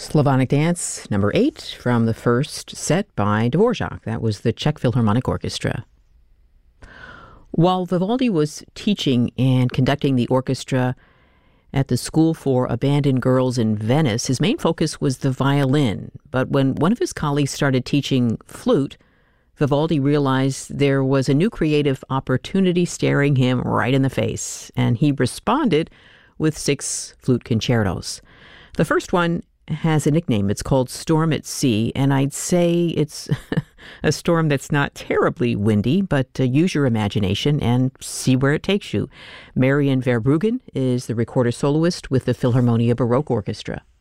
Slavonic Dance, number 8, from the first set by Dvorak. That was the Czech Philharmonic Orchestra. While Vivaldi was teaching and conducting the orchestra at the School for Abandoned Girls in Venice, his main focus was the violin. But when one of his colleagues started teaching flute, Vivaldi realized there was a new creative opportunity staring him right in the face, and he responded with 6 flute concertos. The first one has a nickname. It's called Storm at Sea, and I'd say it's a storm that's not terribly windy, but use your imagination and see where it takes you. Marian Verbruggen is the recorder soloist with the Philharmonia Baroque Orchestra.